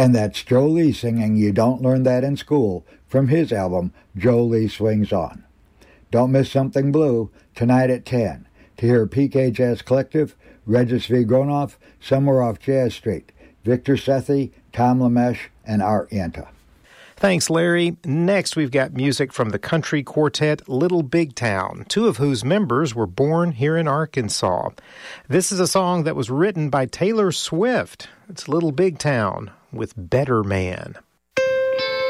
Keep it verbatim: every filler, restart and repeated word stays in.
And that's Joe Lee singing You Don't Learn That in School from his album, Joe Lee Swings On. Don't miss Something Blue tonight at ten to hear P K Jazz Collective, Regis V. Gronoff, Somewhere Off Jazz Street, Victor Sethi, Tom Lamesh, and Art Yenta. Thanks, Larry. Next, we've got music from the country quartet Little Big Town, two of whose members were born here in Arkansas. This is a song that was written by Taylor Swift. It's Little Big Town with Better Man.